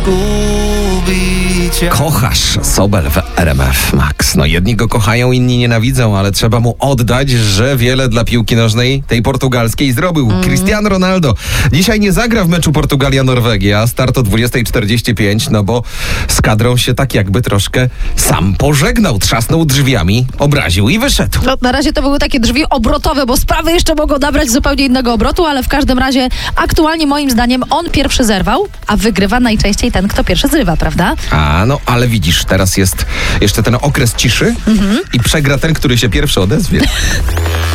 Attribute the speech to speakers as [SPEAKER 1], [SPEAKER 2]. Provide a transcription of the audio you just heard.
[SPEAKER 1] Kochasz Sobel w RMF Max. No jedni go kochają, inni nienawidzą, ale trzeba mu oddać, że wiele dla piłki nożnej tej portugalskiej zrobił. Cristiano Ronaldo dzisiaj nie zagra w meczu Portugalia-Norwegia. Start o 20:45, no bo z kadrą się tak jakby troszkę sam pożegnał. Trzasnął drzwiami, obraził i wyszedł.
[SPEAKER 2] No, na razie to były takie drzwi obrotowe, bo sprawy jeszcze mogą nabrać zupełnie innego obrotu, ale w każdym razie aktualnie moim zdaniem on pierwszy zerwał, a wygrywa najczęściej ten, kto pierwszy zrywa, prawda?
[SPEAKER 1] No ale widzisz, teraz jest jeszcze ten okres ciszy i przegra ten, który się pierwszy odezwie.